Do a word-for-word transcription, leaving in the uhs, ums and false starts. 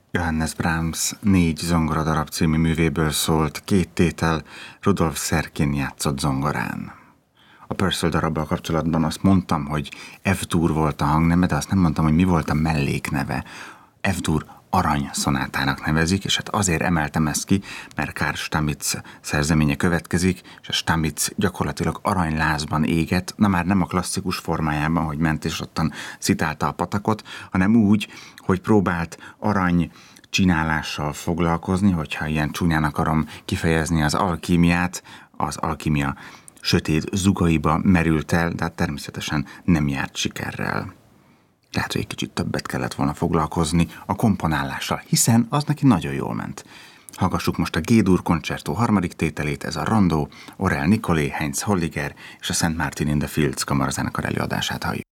Johannes Brahms négy zongoradarab című művéből szólt két tétel, Rudolf Serkin játszott zongorán. A Purcell darabbal kapcsolatban azt mondtam, hogy F-dur volt a hangneme, de azt nem mondtam, hogy mi volt a mellékneve. F-dur aranyszonátának nevezik, és hát azért emeltem ezt ki, mert Karl Stamitz szerzeménye következik, és a Stamitz gyakorlatilag aranylázban éget, na már nem a klasszikus formájában, hogy ment és ottan szitálta a patakot, hanem úgy, hogy próbált arany csinálással foglalkozni, hogyha ilyen csúnyán akarom kifejezni az alkímiát, az alkímia sötét zugaiba merült el, de hát természetesen nem járt sikerrel. Lehet, hogy egy kicsit többet kellett volna foglalkozni a komponálással, hiszen az neki nagyon jól ment. Hallgassuk most a G-dur koncertó harmadik tételét, ez a Rondó, Aurel Nicolé, Heinz Holliger és a Saint Martin in the Fields kamarazenekar előadását halljuk.